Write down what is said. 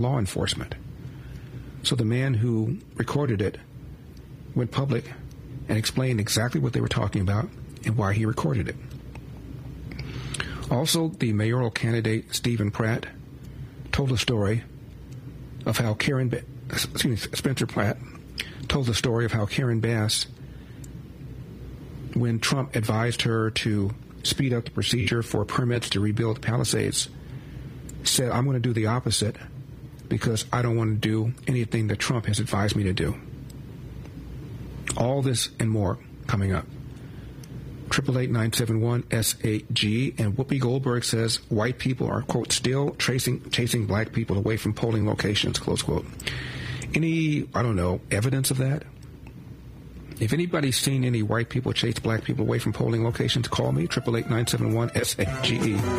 law enforcement. So the man who recorded it went public and explained exactly what they were talking about and why he recorded it. Also, the mayoral candidate, Stephen Pratt, told a story of how Spencer Pratt told the story of how Karen Bass, when Trump advised her to speed up the procedure for permits to rebuild the Palisades, said, I'm going to do the opposite because I don't want to do anything that Trump has advised me to do. All this and more coming up. 888-971-SAG, and Whoopi Goldberg says white people are, quote, still chasing black people away from polling locations, close quote. Any, evidence of that? If anybody's seen any white people chase black people away from polling locations, call me, 888-971-SAGE.